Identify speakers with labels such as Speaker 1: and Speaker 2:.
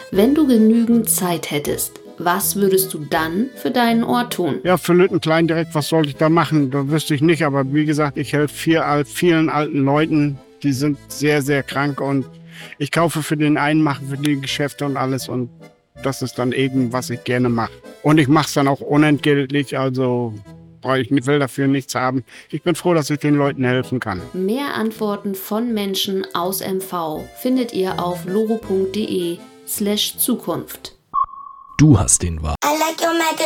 Speaker 1: Wenn du genügend Zeit hättest, was würdest du dann für deinen Ort tun?
Speaker 2: Ja, für Lüttenklein direkt, was soll ich da machen? Da wüsste ich nicht, aber wie gesagt, ich helfe vielen alten Leuten, die sind sehr, sehr krank und ich kaufe für den einen, mache für die Geschäfte und alles und das ist dann eben, was ich gerne mache. Und ich mache es dann auch unentgeltlich, also will dafür nichts haben. Ich bin froh, dass ich den Leuten helfen kann.
Speaker 1: Mehr Antworten von Menschen aus MV findet ihr auf loro.de/Zukunft.
Speaker 3: Du hast den Wahl.
Speaker 4: I like your